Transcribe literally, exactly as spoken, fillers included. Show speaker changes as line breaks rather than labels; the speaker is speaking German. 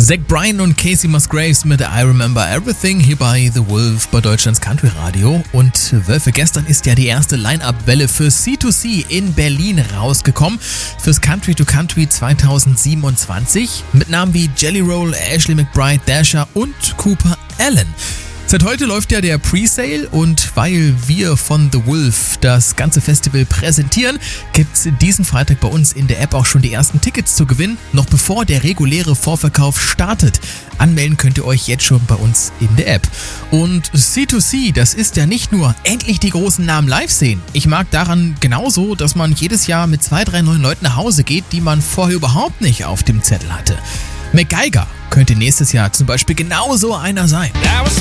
Zach Bryan und Casey Musgraves mit I Remember Everything hier bei The Wolf bei Deutschlands Country Radio. Und Wölfe, gestern ist ja die erste Line-Up-Welle für C zwei C in Berlin rausgekommen. Fürs Country to Country zwanzig siebenundzwanzig mit Namen wie Jelly Roll, Ashley McBryde, Dasher und Cooper Allen. Seit heute läuft ja der Presale und weil wir von The Wolf das ganze Festival präsentieren, gibt's diesen Freitag bei uns in der App auch schon die ersten Tickets zu gewinnen, noch bevor der reguläre Vorverkauf startet. Anmelden könnt ihr euch jetzt schon bei uns in der App. Und C zwei C, das ist ja nicht nur endlich die großen Namen live sehen. Ich mag daran genauso, dass man jedes Jahr mit zwei, drei neuen Leuten nach Hause geht, die man vorher überhaupt nicht auf dem Zettel hatte. MacGyver könnte nächstes Jahr zum Beispiel genauso einer sein.